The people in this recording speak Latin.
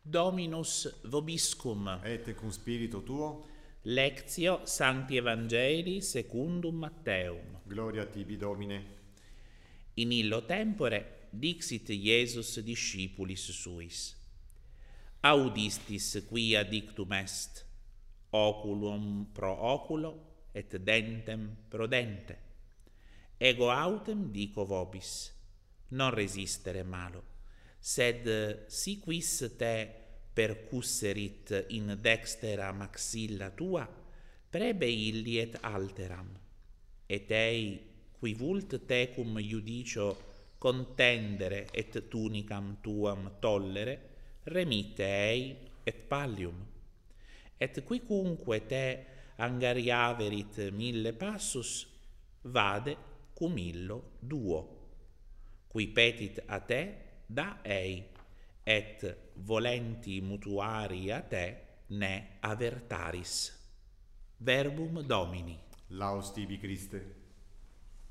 Dominus vobiscum. Et cum spiritu tuo. Lectio Sancti Evangelii secundum Matteum. Gloria tibi, Domine. In illo tempore dixit Iesus discipulis suis. Audistis quia dictum est, oculum pro oculo et dentem pro dente. Ego autem dico vobis, non resistere malo, sed si quis te percusserit in dextera maxilla tua, prebe illi et alteram, et ei, qui vult tecum iudicio contendere et tunicam tuam tollere, remitte ei et pallium. Et quicunque te angariaverit 1000 passus, vade cum illo duo. Qui petit a te, da ei, et volenti mutuari a te, ne avertaris. Verbum Domini. Laus tibi, Christe.